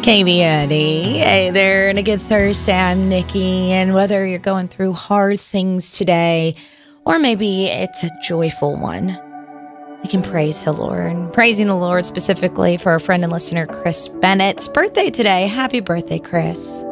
KBNE. Hey there, and a good Thursday. I'm Nikki, and whether you're going through hard things today, or maybe it's a joyful one, we can praise the Lord. Praising the Lord specifically for our friend and listener, Chris Bennett's birthday today. Happy birthday, Chris.